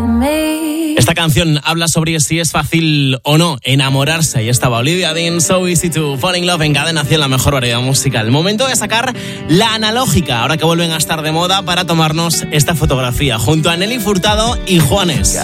Esta canción habla sobre si es fácil o no enamorarse. Y estaba Olivia Dean, So Easy to Fall in Love, en Cadena 100, la mejor variedad musical. Momento de sacar la analógica, ahora que vuelven a estar de moda, para tomarnos esta fotografía junto a Nelly Furtado y Juanes.